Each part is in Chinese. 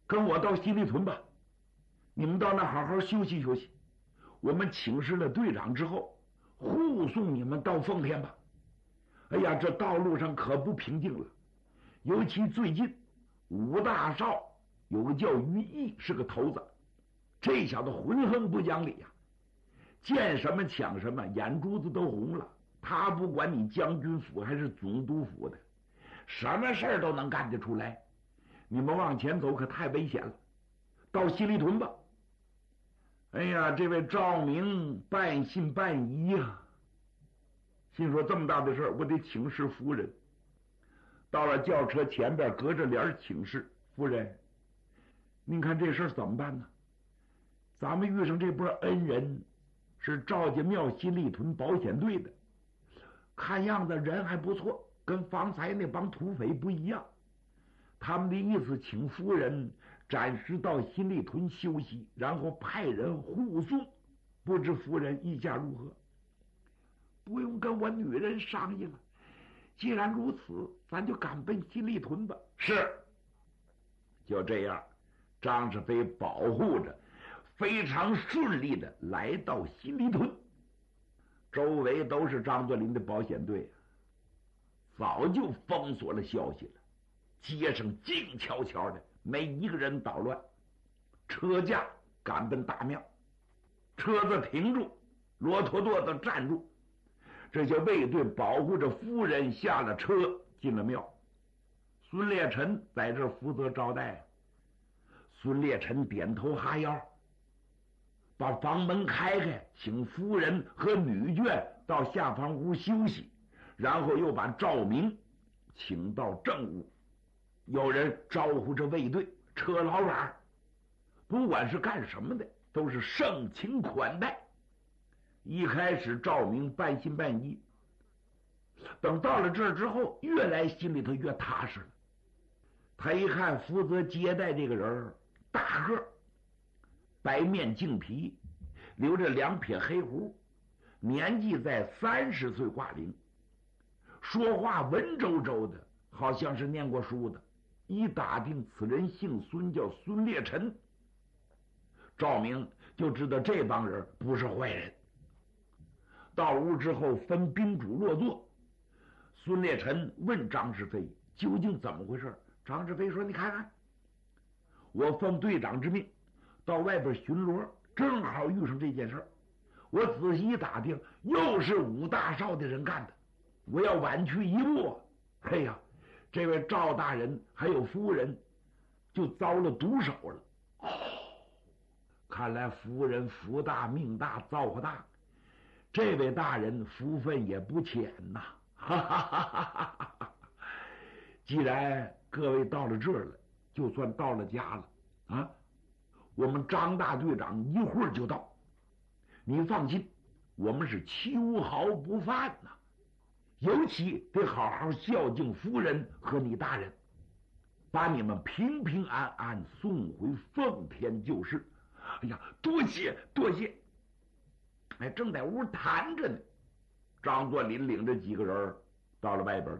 跟我到新立屯吧，你们到那好好休息休息。我们请示了队长之后，护送你们到奉天吧。哎呀，这道路上可不平静了，尤其最近武大少有个叫于毅，是个头子，这小子浑横不讲理呀，见什么抢什么，眼珠子都红了。他不管你将军府还是总督府的，什么事儿都能干得出来。你们往前走可太危险了，到新立屯吧。哎呀，这位赵明半信半疑呀，心说这么大的事儿，我得请示夫人。到了轿车前边，隔着帘请示夫人，您看这事儿怎么办呢？咱们遇上这波恩人是赵家庙新立屯保险队的，看样子人还不错，跟方才那帮土匪不一样。他们的意思请夫人暂时到新立屯休息，然后派人护送，不知夫人意下如何？不用跟我女人商议了，既然如此，咱就赶奔新立屯吧。是。就这样，张世飞保护着，非常顺利的来到新立屯。周围都是张作霖的保险队，早就封锁了消息了。街上静悄悄的，没一个人捣乱。车架赶奔大庙，车子停住，骆驼垛子站住，这些卫队保护着夫人下了车，进了庙。孙烈臣在这负责招待。孙烈臣点头哈腰，把房门开开，请夫人和女眷到下房屋休息，然后又把赵明请到正屋。有人招呼着卫队，车老远，不管是干什么的，都是盛情款待。一开始赵明半信半疑，等到了这儿之后，越来心里头越踏实了。他一看负责接待这个人，大个，白面净皮，留着2撇黑胡，年纪在30岁挂零，说话文绉绉的，好像是念过书的。一打听此人姓孙，叫孙烈臣，赵明就知道这帮人不是坏人。到屋之后分宾主落座，孙烈臣问张世飞究竟怎么回事。张世飞说，你看看，我奉队长之命到外边巡逻，正好遇上这件事儿。我仔细一打听，又是武大少的人干的，我要晚去一步，哎呀，这位赵大人还有夫人就遭了毒手了。哦，看来夫人福大命大造化大，这位大人福分也不浅呐。哈哈哈哈哈！既然各位到了这儿了，就算到了家了啊！我们张大队长一会儿就到，你放心，我们是秋毫不犯呐。尤其得好好孝敬夫人和你大人，把你们平平安安送回奉天就是。哎呀，多谢多谢！哎，正在屋谈着呢，张作霖领着几个人到了外边。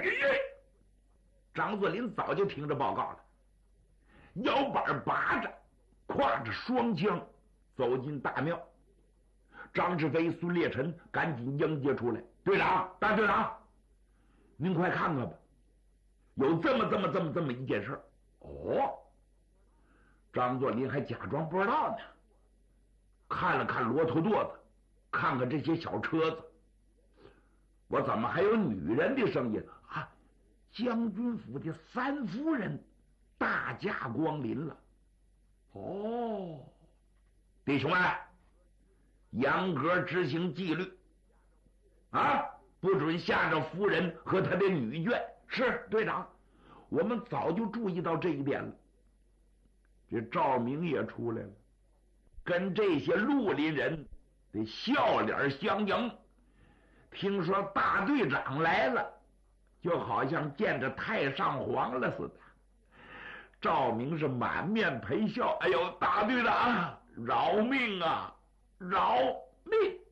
张作霖早就听着报告了，腰板拔着，挎着双枪走进大庙。张世飞、孙烈臣赶紧迎接出来。队长，大队长，您快看看吧，有这么一件事。哦，张作霖还假装不知道呢，看了看骆驼垛子，看看这些小车子，我怎么还有女人的声音啊？将军府的3夫人大驾光临了。哦，弟兄们，严格执行纪律啊！不准吓着夫人和他的女眷。是队长，我们早就注意到这一点了。这赵明也出来了，跟这些绿林人得笑脸相迎。听说大队长来了，就好像见着太上皇了似的。赵明是满面陪笑，哎呦，大队长饶命啊，饶命！